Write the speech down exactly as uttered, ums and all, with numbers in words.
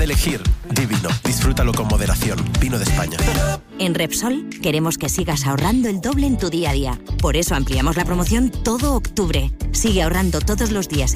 elegir, divino. Disfrútalo con moderación. Vino de España. En Repsol queremos que sigas ahorrando el doble en tu día a día. Por eso ampliamos la promoción todo octubre. Sigue ahorrando todos los días